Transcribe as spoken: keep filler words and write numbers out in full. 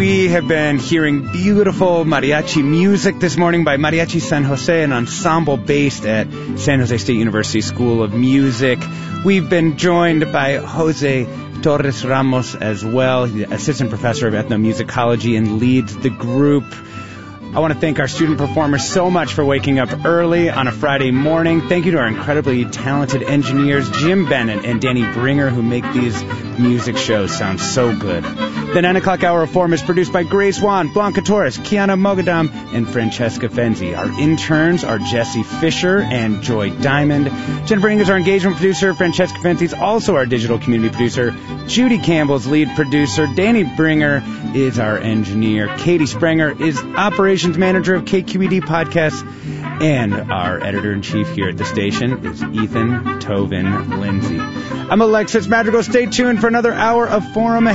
We have been hearing beautiful mariachi music this morning by Mariachi San Jose, an ensemble based at San Jose State University School of Music. We've been joined by Jose Torres Ramos as well, the assistant professor of ethnomusicology, and leads the group. I want to thank our student performers so much for waking up early on a Friday morning. Thank you to our incredibly talented engineers, Jim Bennett and Danny Bringer, who make these music shows sound so good. The nine o'clock hour of Forum is produced by Grace Wan, Blanca Torres, Kiana Mogadam, and Francesca Fenzi. Our interns are Jesse Fisher and Joy Diamond. Jennifer Ing is our engagement producer. Francesca Fenzi is also our digital community producer. Judy Campbell's lead producer. Danny Bringer is our engineer. Katie Sprenger is operations manager of K Q E D Podcasts. And our editor-in-chief here at the station is Ethan Tovin Lindsay. I'm Alexis Madrigal. Stay tuned for another hour of Forum ahead.